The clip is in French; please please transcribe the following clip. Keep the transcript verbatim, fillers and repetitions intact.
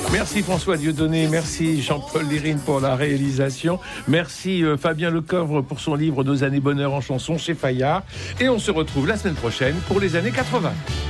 Merci François Dieudonné, merci Jean-Paul Lérine pour la réalisation, merci euh, Fabien Lecoeuvre pour son livre Deux années bonheur en chanson chez Fayard, et on se retrouve la semaine prochaine pour les années quatre-vingts.